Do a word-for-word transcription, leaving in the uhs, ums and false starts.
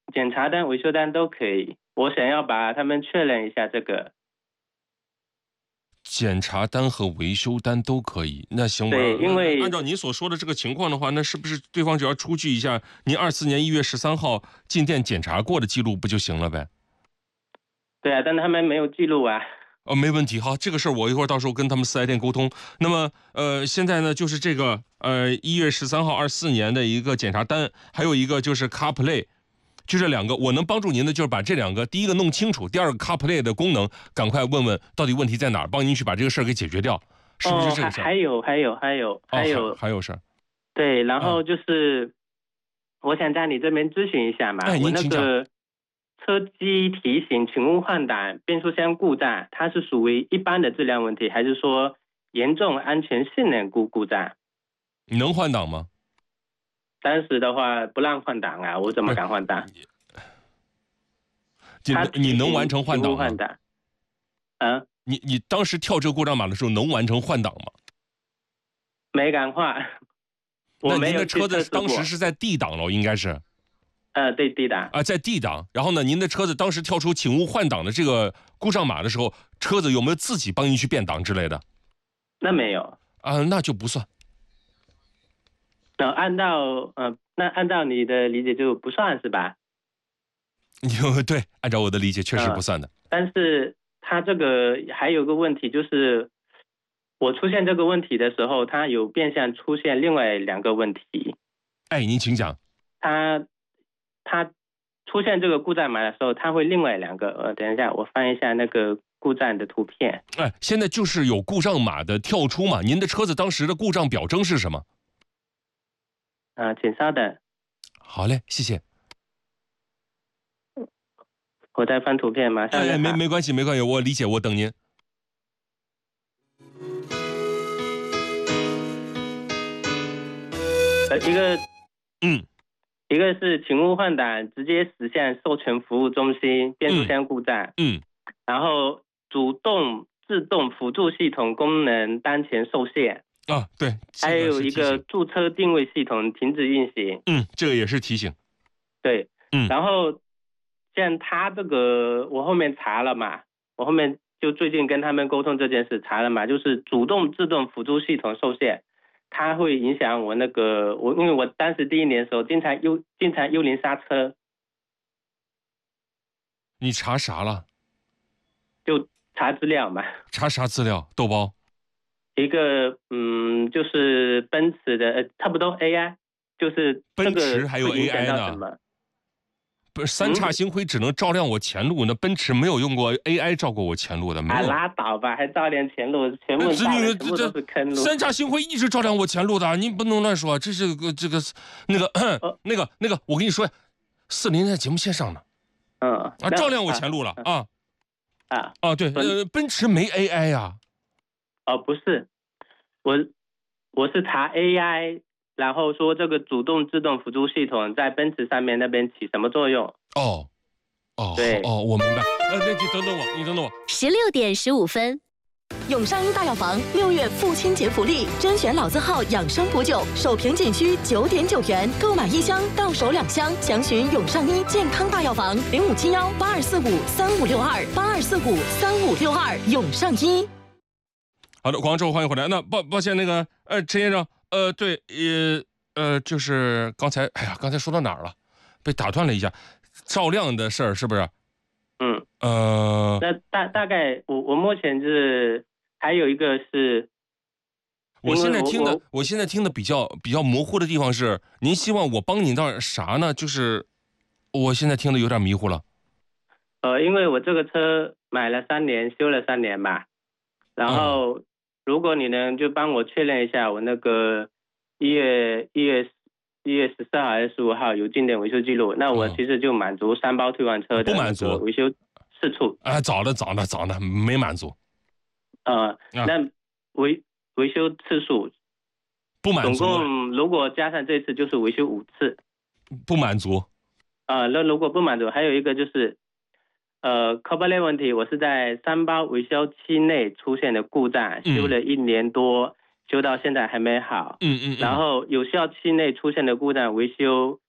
检查单、维修单都可以。我想要把他们确认一下这个。 检查单和维修单都可以，那行吧？ 对，因为按照您所说的这个情况的话，那是不是对方只要出具一下您二四年一月十三号进店检查过的记录不就行了呗？ 对啊，但他们没有记录啊。 哦，没问题，好，这个事儿我一会儿到时候跟他们四 S 店沟通。那么，呃，现在呢，就是这个呃一月十三号二四年的一个检查单，还有一个就是 CarPlay。就这两个，我能帮助您的就是把这两个，第一个弄清楚，第二个 CarPlay 的功能，赶快问问到底问题在哪儿，帮您去把这个事儿给解决掉，是不是这个事儿？ 哦，还有还有还有还有、 哦、还, 还有事儿。 对，然后就是、啊、我想在你这边咨询一下嘛， 哎， 我那个车机提醒请勿换挡，变速箱故障，它是属于一般的质量问题，还是说严重安全性能故故障？ 能换挡吗？ 当时的话不让换挡啊，我怎么敢换挡？ 你你能完成换挡吗？ 换挡啊？ 你你当时跳这个故障码的时候能完成换挡吗？ 没敢换。 那您的车子当时是在 D 档了，应该是。 呃，对 D 档啊，在 D 档。然后呢，您的车子当时跳出请勿换挡的这个故障码的时候，车子有没有自己帮您去变档之类的？ 那没有。 啊，那就不算。 那按照呃，那按照你的理解就不算是吧？ 对，按照我的理解确实不算的。 呃、但是它这个还有个问题，就是我出现这个问题的时候，它有变相出现另外两个问题。 哎，您请讲。 它它出现这个故障码的时候，它会另外两个。呃，等一下，我翻一下那个故障的图片。 哎，现在就是有故障码的跳出嘛？您的车子当时的故障表征是什么？ 啊、呃，请稍等。 好嘞，谢谢。 我在翻图片，马上。 哎，没没关系，没关系，我理解，我等您。 呃，一个， 嗯， 一个是请勿换挡，直接驶向授权服务中心，变速箱故障。 嗯。 然后主动自动辅助系统功能当前受限。 啊，对。 还有一个驻车定位系统停止运行。 嗯，这个也是提醒。 对。 嗯。 然后。像他这个，我后面查了嘛，我后面就最近跟他们沟通这件事查了嘛，就是主动自动辅助系统受限，它会影响我那个我，因为我当时第一年的时候经常幽经常幽灵刹车。 你查啥了？ 就查资料嘛。 查啥资料？豆包。 一个嗯，就是奔驰的，呃，差不多 A I， 就是奔驰还有 A I 呢。 不是三叉星辉只能照亮我前路，那奔驰没有用过 A I 照过我前路的，没有。 啊，拉倒吧，还照亮前路，全部大的全部都是坑路。 三叉星辉一直照亮我前路的，你不能乱说，这是个这个那个、哦、那个那个，我跟你说，四零在节目线上呢。 嗯啊，照亮我前路了啊啊啊！对，呃，奔驰没 A I 呀。 哦，不是，我我是查 A I。然后说这个主动自动辅助系统在奔驰上面那边起什么作用？ 哦，哦， 对， 哦，我明白。呃，那你等等我，你等等我。 十六点十五分， 永上一大药房六月父亲节福利，甄选老字号养生补酒，首瓶仅需九点九元，购买一箱到手两箱。详询永上一健康大药房零五七幺八二四五三五六二八二四五三五六二永上一。 好的，广告之后欢迎回来。那抱抱歉，那个呃，陈先生。呃，对，也呃，就是刚才，哎呀，刚才说到哪儿了？被打断了一下，照亮的事儿是不是？ 嗯， 呃， 那大大概我我目前是还有一个是， 我现在听的，我, 我现在听的比较比较模糊的地方是，您希望我帮你到啥呢？就是我现在听的有点迷糊了。 呃，因为我这个车买了三年，修了三年吧，然后。嗯，如果你能就帮我确认一下，我那个一月一月一月十四号还是十五号有进店维修记录，那我其实就满足三包退换车的不满足维修次数。 啊，早的早的早的没满足。 呃，那维维修次数不满足， 总共如果加上这次就是维修五次。 不满足。 啊、呃，那如果不满足，还有一个就是。呃 CarPlay 问题，我是在三包维修期内出现的故障， 嗯、 修了一年多，修到现在还没好。 嗯 嗯, 嗯。 然后有效期内出现的故障维修